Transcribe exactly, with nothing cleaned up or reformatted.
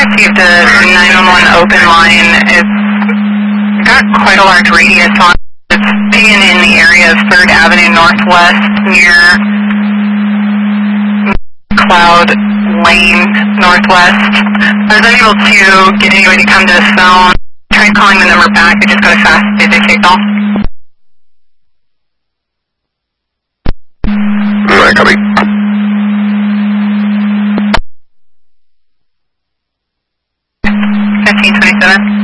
received a nine one one open line. It's got quite a large radius on it. It's being in the area of third Avenue Northwest near Cloud Lane Northwest. I was unable to get anybody to come to the phone. Tried calling the number back. I just got a fast digit signal. Alright, copy. fifteen twenty-seven.